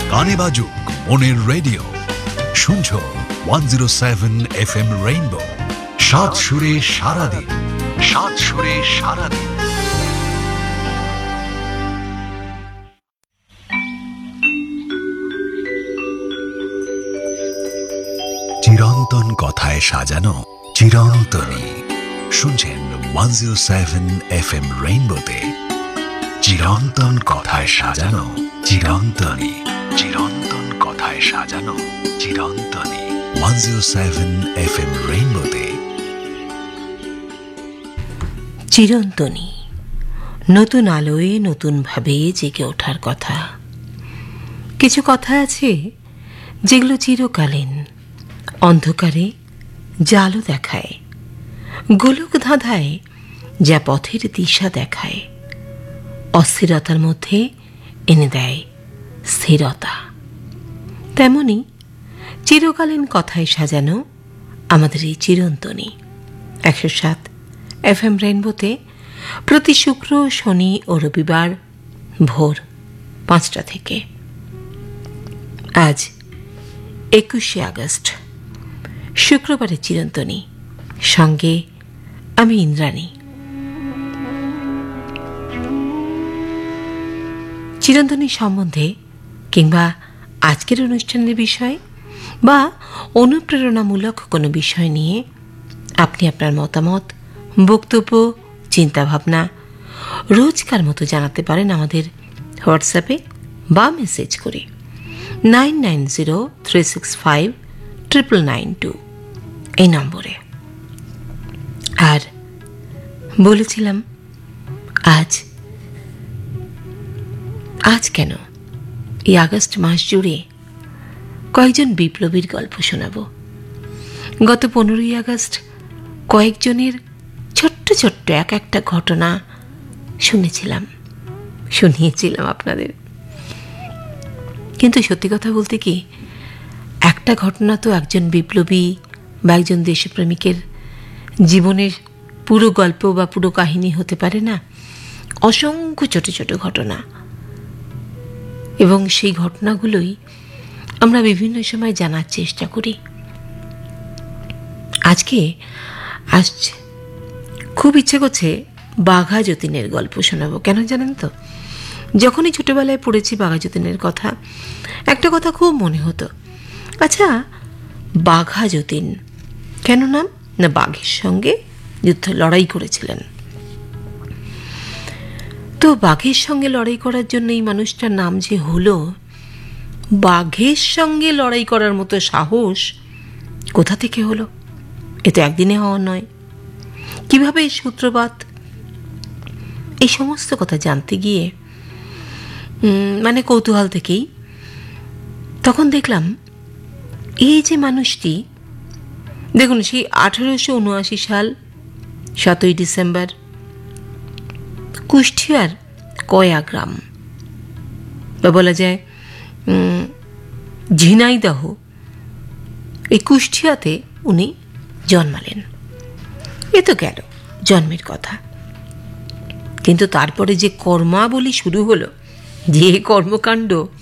গানে বাজুক মনের রেডিও, শুনছো 107 FM রেইনবো। সাত সুরে সারাদিন, সাত সুরে সারাদিন। চিরন্তন কথায় সাজানো চিরন্তনী, শুনছেন 107 FM রেইনবোতে। চিরন্তন কথায় সাজানো চিরন্তনী, চিরন্তন কথায় সাজানো চিরন্তনী, 107 FM রেইনবোতে। চিরন্তনী, নতুন আলোয় নতুন ভাবে জেগে ওঠার কথা। কিছু কথা আছে যেগুলো চিরকালীন, অন্ধকারে জালো দেখায়, গোলক ধাঁধায় যা পথের দিশা দেখায়, অস্থিরতার মধ্যে এনে দেয় স্থিরতা। তেমনি চিরকালীন কথায় সাজানো আমাদের এই চিরন্তনী 107 FM রেইনবোতে প্রতি শুক্র, শনি ও রবিবার ভোর 5টা থেকে। আজ 21শে আগস্ট, শুক্রবারের চিরন্তনী, সঙ্গে আমি ইন্দ্রাণী। চিরন্তনী সম্বন্ধে কিংবা আজকের অনুষ্ঠানের বিষয় বা অনুপ্রেরণামূলক কোনো বিষয় নিয়ে আপনি আপনার মতামত, বক্তব্য, চিন্তাভাবনা রোজকার মতো জানাতে পারেন আমাদের হোয়াটসঅ্যাপে বা মেসেজ করে 9903659992 এই নম্বরে। আর বলেছিলাম আজ কেন এই আগস্ট মাস জুড়ে কয়েকজন বিপ্লবীর গল্প শোনাব। গত 15ই আগস্ট কয়েকজনের ছোট্ট ছোট্ট এক একটা ঘটনা শুনিয়েছিলাম আপনাদের। কিন্তু সত্যি কথা বলতে কি, একটা ঘটনা তো একজন বিপ্লবী বা একজন দেশপ্রেমিকের জীবনের পুরো গল্প বা পুরো কাহিনী হতে পারে না। অসংখ্য ছোট ছোট ঘটনা, এবং সেই ঘটনাগুলোই আমরা বিভিন্ন সময় জানার চেষ্টা করি। আজকে খুব ইচ্ছে করছে বাঘা যতীনের গল্প শোনাবো। কেন জানেন তো, যখনই ছোটবেলায় পড়েছি বাঘা যতীনের কথা, একটা কথা খুব মনে হতো, আচ্ছা বাঘা যতীন কেন নাম? না, বাঘের সঙ্গে লড়াই করেছিলেন। তো বাঘের সঙ্গে লড়াই করার জন্য এই মানুষটার নাম যে হলো, বাঘের সঙ্গে লড়াই করার মতো সাহস কোথা থেকে হলো? এ তো একদিনে হওয়া নয়। কিভাবে এই সূত্রপাত? এই সমস্ত কথা জানতে গিয়ে কৌতূহল থেকেই তখন দেখলাম এই যে মানুষটি, দেখুন, সেই 1879 সাল 7ই ডিসেম্বর কুষ্টিয়ার কয়া গ্রাম, বা বলা যায় ঝিনাইদহ, এই কুষ্টিয়াতে উনি জন্মালেন। এ তো গেল জন্মের কথা। কিন্তু তারপরে যে কর্মাবলী শুরু হলো, যে কর্মকাণ্ড,